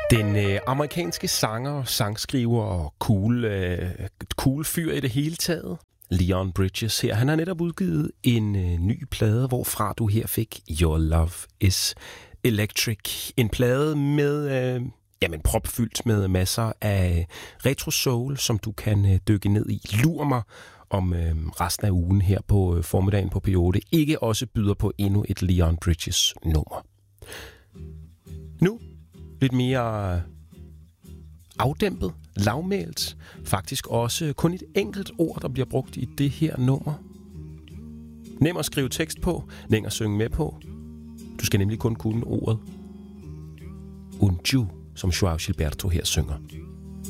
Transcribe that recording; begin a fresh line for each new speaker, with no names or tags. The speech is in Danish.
Den amerikanske sanger, sangskriver og cool fyr i det hele taget, Leon Bridges her. Han har netop udgivet en ny plade, hvorfra du her fik Your Love Is Electric. En plade med propfyldt med masser af retro soul, som du kan dykke ned i. Lur mig om resten af ugen her på formiddagen på P8 ikke også byder på endnu et Leon Bridges nummer. Nu lidt mere afdæmpet, lavmælt. Faktisk også kun et enkelt ord, der bliver brugt i det her nummer. Nem at skrive tekst på, nem at synge med på. Du skal nemlig kun kunne ordet unju, som Joao Gilberto her synger.